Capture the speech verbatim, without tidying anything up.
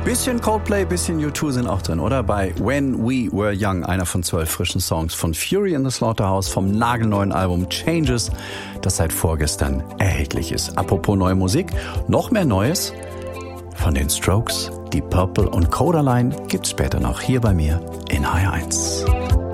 Bisschen Coldplay, bisschen U zwei sind auch drin, oder? Bei When We Were Young, einer von zwölf frischen Songs von Fury in the Slaughterhouse vom nagelneuen Album Changes, das seit vorgestern erhältlich ist. Apropos neue Musik, noch mehr Neues von den Strokes, Deep Purple und Codaline gibt's später noch hier bei mir in H R eins.